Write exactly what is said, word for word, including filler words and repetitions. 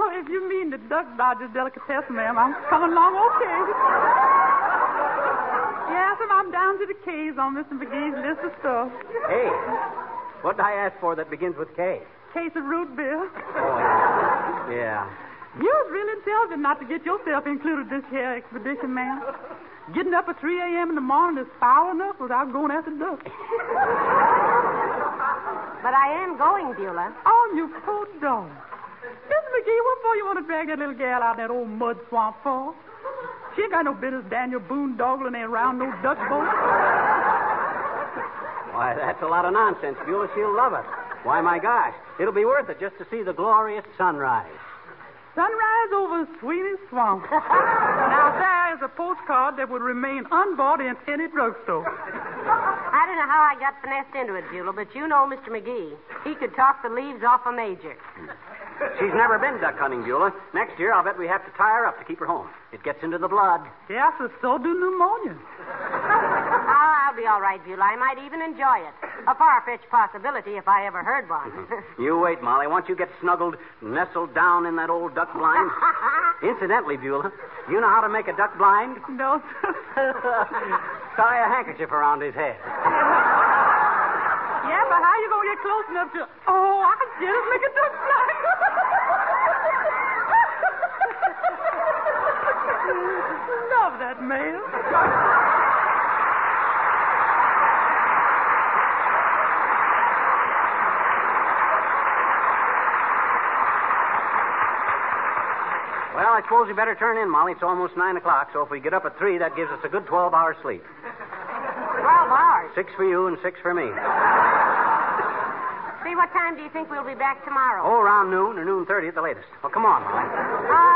Oh, if you mean the duck dodger's delicatessen, ma'am, I'm coming along okay. Yes, and I'm down to the K's on Mister McGee's list of stuff. Hey, what did I ask for that begins with K? Case of root beer. Oh, yeah. You was really intelligent not to get yourself included this here expedition, ma'am. Getting up at three a.m. in the morning is foul enough without going after ducks. But I am going, Beulah. Oh, you poor dog. Mister McGee, what for you want to drag that little gal out of that old mud swamp for? She ain't got no business Daniel boondoggling there around no duck boat. Why, that's a lot of nonsense, Beulah. She'll love it. Why, my gosh, it'll be worth it just to see the glorious sunrise. Sunrise over Sweeney Swamp. Now, there is a postcard that would remain unbought in any drugstore. I don't know how I got finessed into it, Beulah, but you know Mister McGee. He could talk the leaves off a major. She's never been duck hunting, Beulah. Next year, I'll bet we have to tie her up to keep her home. It gets into the blood. Yes, and so do pneumonia. Oh, I'll be all right, Beulah. I might even enjoy it. A far-fetched possibility if I ever heard one. You wait, Molly. Once you get snuggled, nestled down in that old duck blind. Incidentally, Beulah, you know how to make a duck blind? No, sir. Tie a handkerchief around his head. Yeah, but how you going to get close enough to... Oh, I can just make a duck blind. Love that man. Well, I suppose we better turn in, Molly. It's almost nine o'clock, so if we get up at three, that gives us a good twelve hours sleep. Twelve hours? Six for you and six for me. See, what time do you think we'll be back tomorrow? Oh, around noon or noon thirty at the latest. Well, come on, Molly. Uh,